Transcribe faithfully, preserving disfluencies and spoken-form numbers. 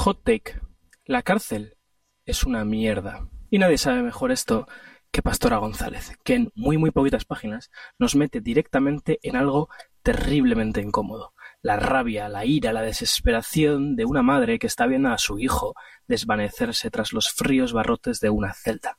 Hot take. La cárcel es una mierda. Y nadie sabe mejor esto que Pastora González, que en muy muy poquitas páginas nos mete directamente en algo terriblemente incómodo. La rabia, la ira, la desesperación de una madre que está viendo a su hijo desvanecerse tras los fríos barrotes de una celda.